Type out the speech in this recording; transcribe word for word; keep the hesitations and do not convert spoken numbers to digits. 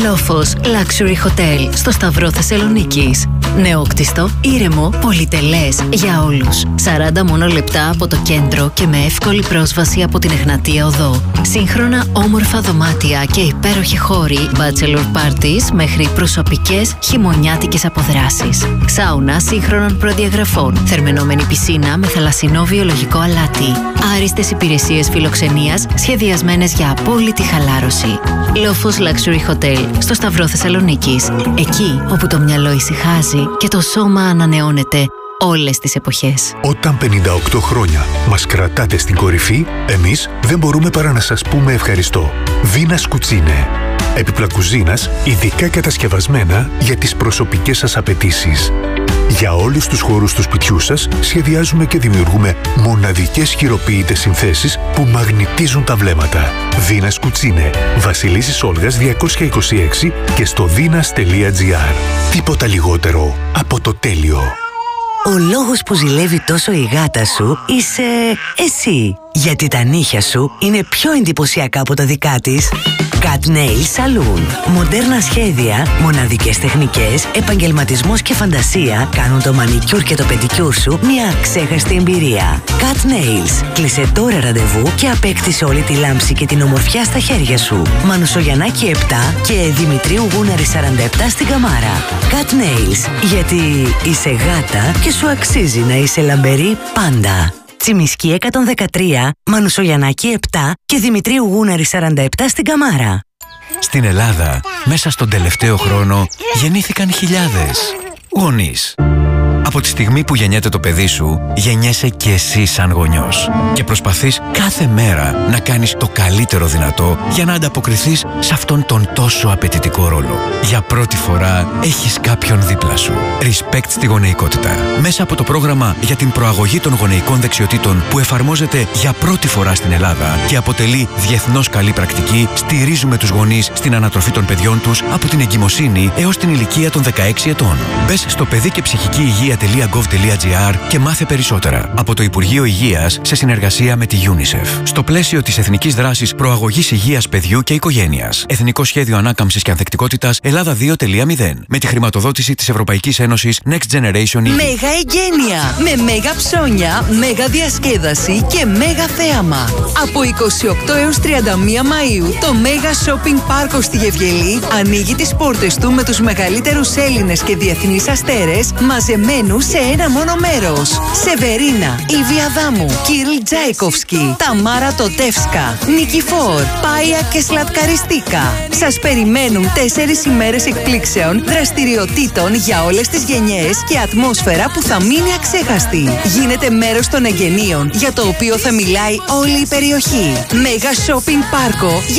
Λόφος Luxury Hotel στο Σταυρό Θεσσαλονίκης. Νεόκτιστο, ήρεμο, πολυτελές για όλους. σαράντα μόνο λεπτά από το κέντρο και με εύκολη πρόσβαση από την Εγνατία Οδό. Σύγχρονα όμορφα δωμάτια και υπέροχοι χώροι, bachelor parties μέχρι προσωπικές χειμωνιάτικες αποδράσεις. Σάουνα σύγχρονων προδιαγραφών, θερμαινόμενη πισίνα με θαλασσινό βιολογικό αλάτι. Άριστες υπηρεσίες φιλοξενίας σχεδιασμένες για απόλυτη χαλάρωση. Λόφος Luxury Hotel στο Σταυρό Θεσσαλονίκης. Εκεί όπου το μυαλό ησυχάζει και το σώμα ανανεώνεται όλες τις εποχές. Όταν πενήντα οκτώ χρόνια μας κρατάτε στην κορυφή, εμείς δεν μπορούμε παρά να σας πούμε ευχαριστώ. Βίνας Κουτσίνε. Έπιπλα κουζίνας ειδικά κατασκευασμένα για τις προσωπικές σας απαιτήσεις. Για όλους τους χώρους του σπιτιού σας σχεδιάζουμε και δημιουργούμε μοναδικές χειροποίητες συνθέσεις που μαγνητίζουν τα βλέμματα. Βίνας Κουτσίνε. Βασιλίσσης Όλγας διακόσια είκοσι έξι και στο δίνας τελεία τζι άρ. Τίποτα λιγότερο από το τέλειο. Ο λόγος που ζηλεύει τόσο η γάτα σου είσαι εσύ. Γιατί τα νύχια σου είναι πιο εντυπωσιακά από τα δικά της. Cat Nail Saloon. Μοντέρνα σχέδια, μοναδικές τεχνικές, επαγγελματισμός και φαντασία κάνουν το μανικιούρ και το πεντικιούρ σου μια αξέχαστη εμπειρία. Cat Nails. Κλείσε τώρα ραντεβού και απέκτησε όλη τη λάμψη και την ομορφιά στα χέρια σου. Μανουσογιαννάκη επτά και Δημητρίου Γούναρη σαράντα επτά στην Καμάρα. Cat Nails. Γιατί είσαι γάτα και σου αξίζει να είσαι λαμπερή πάντα. Τσιμισκή εκατόν δεκατρία, Μανουσογιαννάκη επτά και Δημητρίου Γούναρη σαράντα επτά στην Καμάρα. Στην Ελλάδα, μέσα στον τελευταίο χρόνο, γεννήθηκαν χιλιάδες γονείς. Από τη στιγμή που γεννιέται το παιδί σου, γεννιέσαι και εσύ σαν γονιός. Και προσπαθείς κάθε μέρα να κάνεις το καλύτερο δυνατό για να ανταποκριθείς σε αυτόν τον τόσο απαιτητικό ρόλο. Για πρώτη φορά έχεις κάποιον δίπλα σου. Respect στη γονεϊκότητα. Μέσα από το πρόγραμμα για την προαγωγή των γονεϊκών δεξιοτήτων που εφαρμόζεται για πρώτη φορά στην Ελλάδα και αποτελεί διεθνώς καλή πρακτική, στηρίζουμε τους γονείς στην ανατροφή των παιδιών τους από την εγκυμοσύνη έως την ηλικία των δεκαέξι ετών. Μπες στο παιδί και ψυχική υγεία τελεία γκοβ τελεία τζι άρ και μάθε περισσότερα από το Υπουργείο Υγείας σε συνεργασία με τη UNICEF. Στο πλαίσιο της Εθνικής Δράσης Προαγωγής Υγείας Παιδιού και Οικογένειας. Εθνικό Σχέδιο Ανάκαμψης και Ανθεκτικότητας Ελλάδα δύο τελεία μηδέν. Με τη χρηματοδότηση της Ευρωπαϊκής Ένωσης Next Generation. Μέγα εγγένεια. Με μέγα ψώνια, μέγα διασκέδαση και μέγα θέαμα. Από είκοσι οκτώ έως τριάντα μία Μαΐου το Μέγα Shopping Πάρκο στη Γευγελή ανοίγει τις πόρτες του με τους μεγαλύτερους Έλληνες και διεθνείς αστέρες μαζεμένους σε ένα μόνο μέρος. Σεβερίνα, Ιλβία Δάμου, Κιρλ Τζάικοφσκι, Ταμάρα Τοτεύσκα, Νικηφόρ, Πάια και Σλατκαριστίκα. Σας περιμένουν τέσσερις ημέρες εκπλήξεων, δραστηριοτήτων για όλες τις γενιές και ατμόσφαιρα που θα μείνει αξέχαστη. Γίνετε μέρος των εγγενείων για το οποίο θα μιλάει όλη η περιοχή. Μέγα Shopping Πάρκο.